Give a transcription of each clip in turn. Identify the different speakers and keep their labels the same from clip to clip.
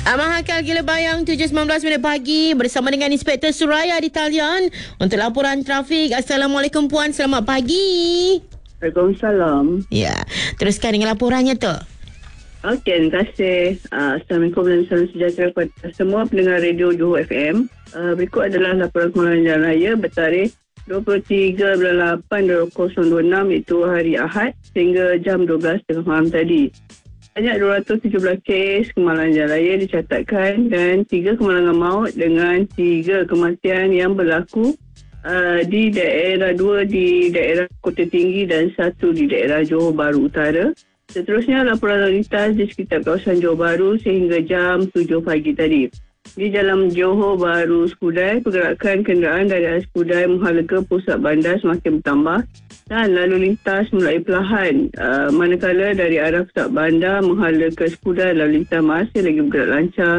Speaker 1: Mahakal Gila Bayang 7.19 minit pagi bersama dengan Inspektor Suraya di talian untuk laporan trafik. Assalamualaikum Puan, selamat pagi.
Speaker 2: Waalaikumsalam.
Speaker 1: Ya, teruskan dengan laporannya tu.
Speaker 2: Okey, terima kasih. Assalamualaikum dan salam sejahtera kepada semua pendengar radio Johor FM. Berikut adalah laporan Kemalangan Jalan Raya bertarikh 23 bulan 8 2026 iaitu hari Ahad sehingga jam 12 malam tadi. Banyak 217 kes kemalangan jalan raya dicatatkan dan 3 kemalangan maut dengan 3 kematian yang berlaku di daerah 2 di daerah Kota Tinggi dan 1 di daerah Johor Bahru Utara. Seterusnya laporan lalu lintas di sekitar kawasan Johor Bahru sehingga jam 7 pagi tadi. Di Jalan Johor Bahru Skudai, pergerakan kenderaan dari arah Skudai menghala ke pusat bandar semakin bertambah dan lalu lintas mulai perlahan. Manakala dari arah pusat bandar menghala ke Skudai, lalu lintas masih lagi bergerak lancar.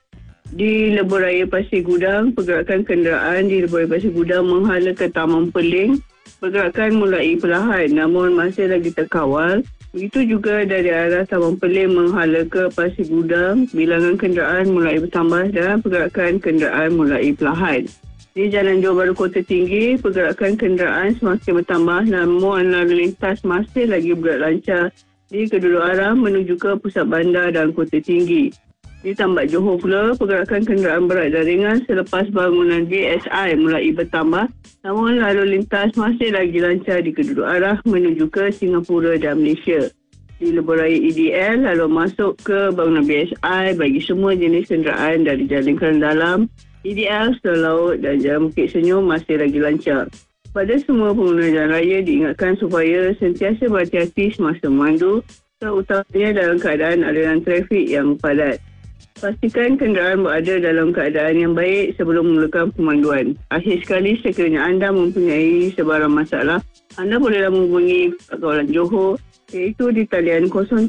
Speaker 2: Di Lebuh Raya Pasir Gudang, pergerakan kenderaan di Lebuh Raya Pasir Gudang menghala ke Taman Peling, pergerakan mulai perlahan namun masih lagi terkawal. Begitu juga dari arah Taman Peling menghala ke Pasir Gudang, bilangan kenderaan mulai bertambah dan pergerakan kenderaan mulai perlahan. Di Jalan Johor Bahru Kota Tinggi, pergerakan kenderaan semakin bertambah namun lalu lintas masih lagi bergerak lancar di kedua arah menuju ke pusat bandar dan Kota Tinggi. Di Tambak Johor pula, pergerakan kenderaan berat dan ringan selepas bangunan BSI mulai bertambah namun lalu lintas masih lagi lancar di kedua arah menuju ke Singapura dan Malaysia. Di Lebuh Raya EDL lalu masuk ke bangunan BSI bagi semua jenis kenderaan dari Jalan Lingkaran Dalam, EDL, Setelah Laut dan Jalan Bukit Senyum masih lagi lancar. Pada semua pengguna jalan raya diingatkan supaya sentiasa berhati-hati semasa memandu, terutamanya dalam keadaan aliran trafik yang padat. Pastikan kenderaan berada dalam keadaan yang baik sebelum memulakan pemanduan. Akhir sekali, sekiranya anda mempunyai sebarang masalah, anda bolehlah menghubungi Kawalan Johor iaitu di talian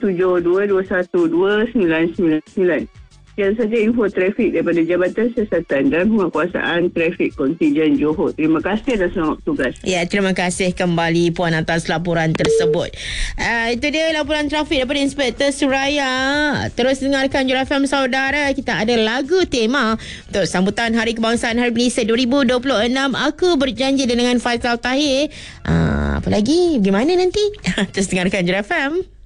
Speaker 2: 0722129999. Sekian saja info trafik daripada Jabatan Siasatan dan Penguatkuasaan Trafik Kontijen Johor. Terima kasih dan selamat bertugas.
Speaker 1: Ya, terima kasih kembali Puan atas laporan tersebut. Itu dia laporan trafik daripada Inspektor Suraya. Terus dengarkan Johor FM saudara. Kita ada lagu tema untuk sambutan Hari Kebangsaan Hari Malaysia 2026. Aku berjanji dengan Faisal Tahir. Apa lagi? Gimana nanti? Terus dengarkan Johor FM.